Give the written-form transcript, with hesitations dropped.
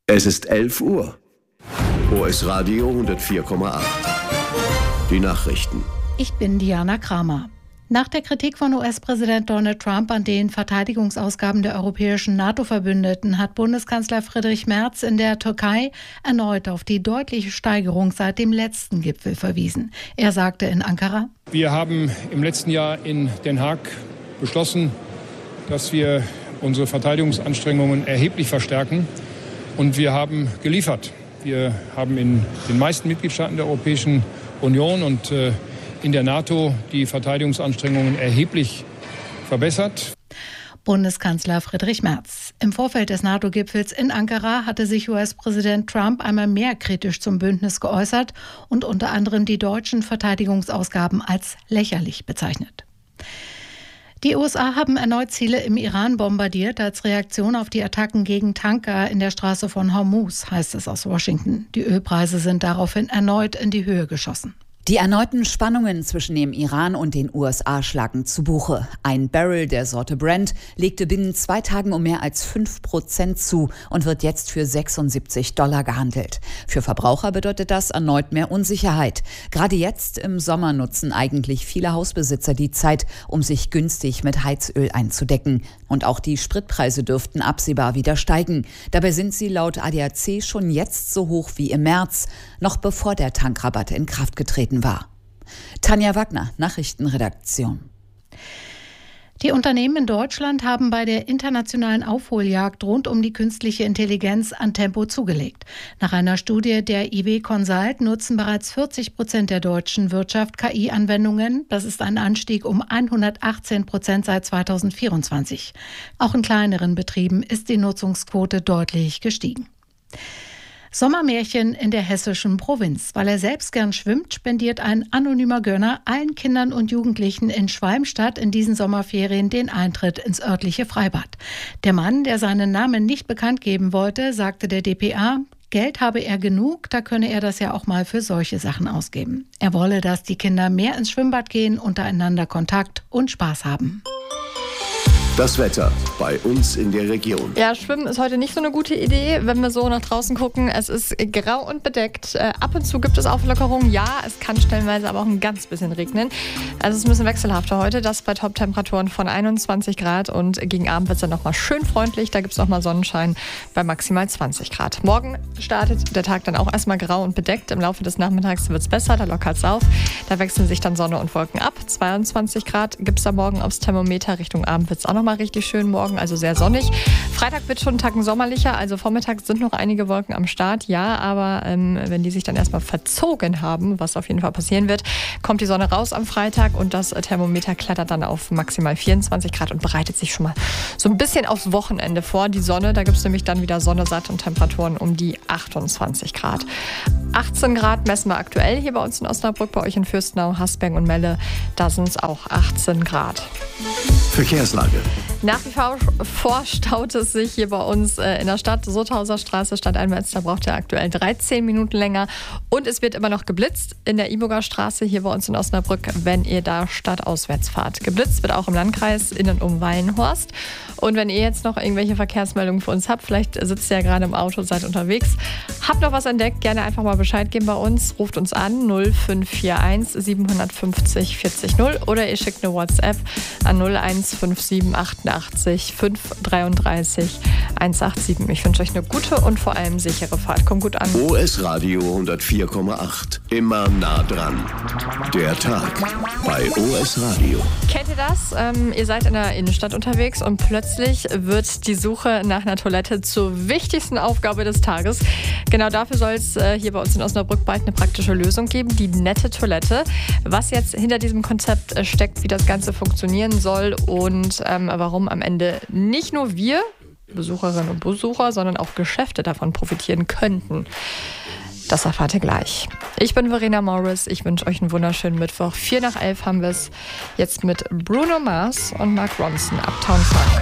Es ist 11 Uhr. OS Radio 104,8. Die Nachrichten. Ich bin Diana Kramer. Nach der Kritik von US-Präsident Donald Trump an den Verteidigungsausgaben der europäischen NATO-Verbündeten hat Bundeskanzler Friedrich Merz in der Türkei erneut auf die deutliche Steigerung seit dem letzten Gipfel verwiesen. Er sagte in Ankara: Wir haben im letzten Jahr in Den Haag beschlossen, dass wir unsere Verteidigungsanstrengungen erheblich verstärken. Und wir haben geliefert. Wir haben in den meisten Mitgliedstaaten der Europäischen Union und in der NATO die Verteidigungsanstrengungen erheblich verbessert. Bundeskanzler Friedrich Merz. Im Vorfeld des NATO-Gipfels in Ankara hatte sich US-Präsident Trump einmal mehr kritisch zum Bündnis geäußert und unter anderem die deutschen Verteidigungsausgaben als lächerlich bezeichnet. Die USA haben erneut Ziele im Iran bombardiert als Reaktion auf die Attacken gegen Tanker in der Straße von Hormuz, heißt es aus Washington. Die Ölpreise sind daraufhin erneut in die Höhe geschossen. Die erneuten Spannungen zwischen dem Iran und den USA schlagen zu Buche. Ein Barrel der Sorte Brent legte binnen 2 Tagen um mehr als 5% zu und wird jetzt für $76 gehandelt. Für Verbraucher bedeutet das erneut mehr Unsicherheit. Gerade jetzt im Sommer nutzen eigentlich viele Hausbesitzer die Zeit, um sich günstig mit Heizöl einzudecken. Und auch die Spritpreise dürften absehbar wieder steigen. Dabei sind sie laut ADAC schon jetzt so hoch wie im März, noch bevor der Tankrabatt in Kraft getreten war. Tanja Wagner, Nachrichtenredaktion. Die Unternehmen in Deutschland haben bei der internationalen Aufholjagd rund um die künstliche Intelligenz an Tempo zugelegt. Nach einer Studie der IW Consult nutzen bereits 40% der deutschen Wirtschaft KI-Anwendungen. Das ist ein Anstieg um 118% seit 2024. Auch in kleineren Betrieben ist die Nutzungsquote deutlich gestiegen. Sommermärchen in der hessischen Provinz. Weil er selbst gern schwimmt, spendiert ein anonymer Gönner allen Kindern und Jugendlichen in Schwalmstadt in diesen Sommerferien den Eintritt ins örtliche Freibad. Der Mann, der seinen Namen nicht bekannt geben wollte, sagte der dpa, Geld habe er genug, da könne er das ja auch mal für solche Sachen ausgeben. Er wolle, dass die Kinder mehr ins Schwimmbad gehen, untereinander Kontakt und Spaß haben. Das Wetter bei uns in der Region. Ja, Schwimmen ist heute nicht so eine gute Idee, wenn wir so nach draußen gucken. Es ist grau und bedeckt. Ab und zu gibt es Auflockerungen. Ja, es kann stellenweise aber auch ein ganz bisschen regnen. Also es ist ein bisschen wechselhafter heute. Das bei Top-Temperaturen von 21 Grad und gegen Abend wird es dann nochmal schön freundlich. Da gibt es nochmal Sonnenschein bei maximal 20 Grad. Morgen startet der Tag dann auch erstmal grau und bedeckt. Im Laufe des Nachmittags wird es besser, da lockert es auf. Da wechseln sich dann Sonne und Wolken ab. 22 Grad gibt es da morgen aufs Thermometer. Richtung Abend wird es auch noch mal richtig schön morgen, also sehr sonnig. Freitag wird schon einen Tacken sommerlicher, also vormittags sind noch einige Wolken am Start, ja, aber wenn die sich dann erstmal verzogen haben, was auf jeden Fall passieren wird, kommt die Sonne raus am Freitag und das Thermometer klettert dann auf maximal 24 Grad und bereitet sich schon mal so ein bisschen aufs Wochenende vor. Die Sonne, da gibt es nämlich dann wieder Sonne satt und Temperaturen um die 28 Grad. 18 Grad messen wir aktuell hier bei uns in Osnabrück, bei euch in Fürstenau, Hasberg und Melle, da sind es auch 18 Grad. Verkehrslage. Nach wie vor staut es sich hier bei uns in der Stadt. Sothauser Straße, Stadteinwärts, da braucht ihr aktuell 13 Minuten länger. Und es wird immer noch geblitzt in der Iburger Straße hier bei uns in Osnabrück, wenn ihr da stadtauswärts fahrt. Geblitzt wird auch im Landkreis in und um Weilenhorst. Und wenn ihr jetzt noch irgendwelche Verkehrsmeldungen für uns habt, vielleicht sitzt ihr ja gerade im Auto, seid unterwegs, habt noch was entdeckt, gerne einfach mal Bescheid geben bei uns. Ruft uns an 0541 750 40 0 oder ihr schickt eine WhatsApp an 0157 88 533 187. Ich wünsche euch eine gute und vor allem sichere Fahrt. Kommt gut an. OS Radio 104,8. Immer nah dran. Der Tag bei OS Radio. Kennt ihr das? Ihr seid in der Innenstadt unterwegs und plötzlich wird die Suche nach einer Toilette zur wichtigsten Aufgabe des Tages. Genau dafür soll es hier bei uns in Osnabrück bald eine praktische Lösung geben, die nette Toilette. Was jetzt hinter diesem Konzept steckt, wie das Ganze funktionieren soll und warum am Ende nicht nur wir, Besucherinnen und Besucher, sondern auch Geschäfte davon profitieren könnten. Das erfahrt ihr gleich. Ich bin Verena Morris. Ich wünsche euch einen wunderschönen Mittwoch. 11:04 haben wir es jetzt mit Bruno Mars und Mark Ronson, Uptown Funk.